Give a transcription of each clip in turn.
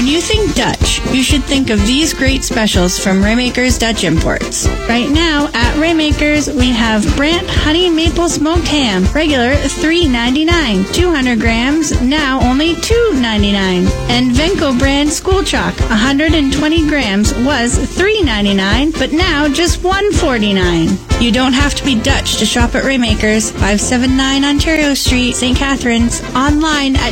you think Dutch, you should think of these great specials from Raymakers Dutch Imports. Right now at Raymakers, we have Brandt Honey Maple Smoked Ham, regular $3.99. 200 grams, now only $2.99. And Venco brand School Chalk, 120 grams, was $3.99, but now just $1.49. You don't have to be Dutch to shop at Raymakers, 579 Ontario Street, St. Catharines. Online at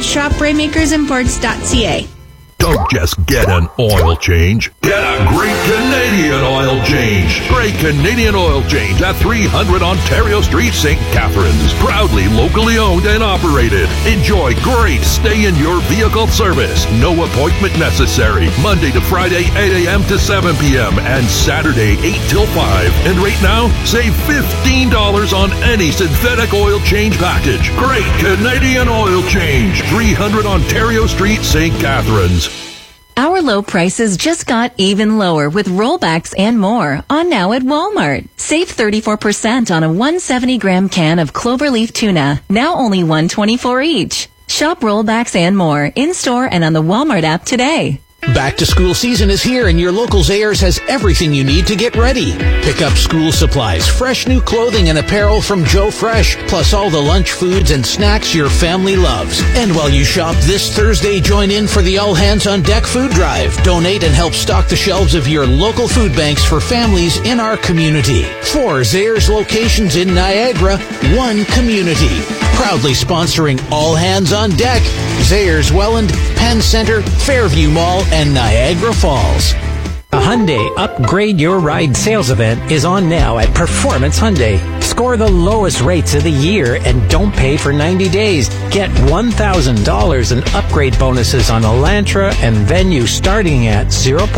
shopraymakersimports.ca. Don't just get an oil change. Get a great Canadian oil change. Great Canadian oil change at 300 Ontario Street, St. Catharines. Proudly locally owned and operated. Enjoy great stay-in-your-vehicle service. No appointment necessary. Monday to Friday, 8 a.m. to 7 p.m. and Saturday, 8 till 5. And right now, save $15 on any synthetic oil change package. Great Canadian oil change. 300 Ontario Street, St. Catharines. Our low prices just got even lower with rollbacks and more on now at Walmart. Save 34% on a 170-gram can of cloverleaf tuna, now only $1.24 each. Shop rollbacks and more in-store and on the Walmart app today. Back to school season is here and your local Zayres has everything you need to get ready. Pick up school supplies, fresh new clothing and apparel from Joe Fresh, plus all the lunch foods and snacks your family loves. And while you shop this Thursday, join in for the All Hands on Deck food drive. Donate and help stock the shelves of your local food banks for families in our community. 4 Zayres locations in Niagara, 1 community. Proudly sponsoring All Hands on Deck, Zayres Welland, Penn Center, Fairview Mall, and Niagara Falls. A Hyundai Upgrade Your Ride sales event is on now at Performance Hyundai. Score the lowest rates of the year and don't pay for 90 days. Get $1,000 in upgrade bonuses on Elantra and Venue starting at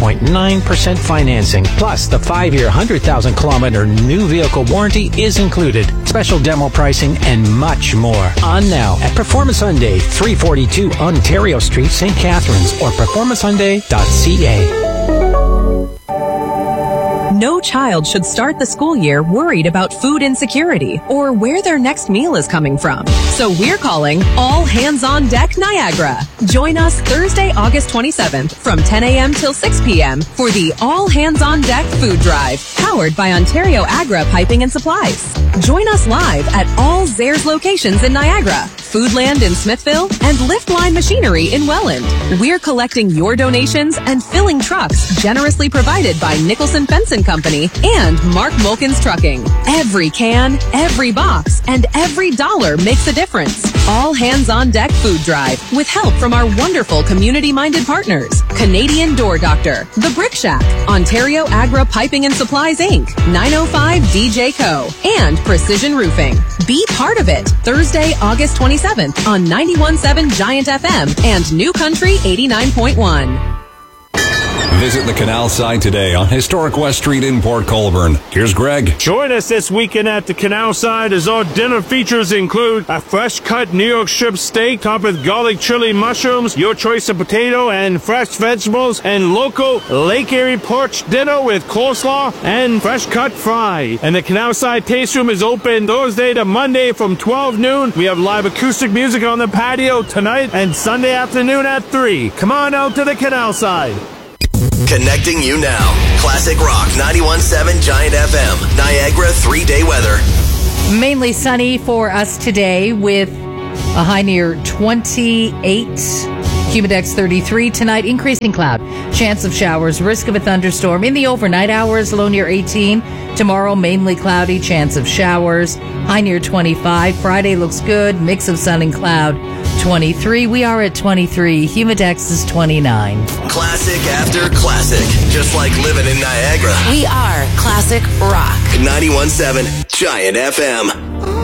0.9% financing. Plus, the 5-year, 100,000-kilometer new vehicle warranty is included. Special demo pricing and much more. On now at Performance Hyundai, 342 Ontario Street, St. Catharines, or performancehyundai.ca. No child should start the school year worried about food insecurity or where their next meal is coming from. So we're calling All Hands on Deck Niagara. Join us Thursday, August 27th from 10 a.m. till 6 p.m. for the All Hands on Deck Food Drive, powered by Ontario Agra Piping and Supplies. Join us live at all Zayres locations in Niagara, Foodland in Smithville, and Liftline Machinery in Welland. We're collecting your donations and filling trucks generously provided by Nicholson Fenson Company and Mark Mulkins Trucking. Every can, every box, and every dollar makes a difference. All Hands on Deck Food Drive with help from our wonderful community-minded partners, Canadian Door Doctor, The Brick Shack, Ontario Agra Piping and Supplies Inc., 905 DJ Co., and Precision Roofing. Be part of it Thursday, August 27th on 91.7 Giant FM and New Country 89.1. Visit the Canal Side today on historic West Street in Port Colborne. Here's Greg. Join us this weekend at the Canal Side as our dinner features include a fresh-cut New York strip steak topped with garlic chili mushrooms, your choice of potato and fresh vegetables, and local Lake Erie porch dinner with coleslaw and fresh-cut fry. And the Canal Side Taste Room is open Thursday to Monday from 12 noon. We have live acoustic music on the patio tonight and Sunday afternoon at 3. Come on out to the Canal Side. Connecting you now. Classic Rock 91.7 Giant FM. Niagara 3-day weather. Mainly sunny for us today with a high near 28. Humidex 33 tonight, increasing cloud. Chance of showers, risk of a thunderstorm in the overnight hours, low near 18. Tomorrow, mainly cloudy, chance of showers, high near 25. Friday looks good, mix of sun and cloud. 23. We are at 23. Humidex is 29. Classic after classic, just like living in Niagara. We are Classic Rock. 91.7 Giant FM.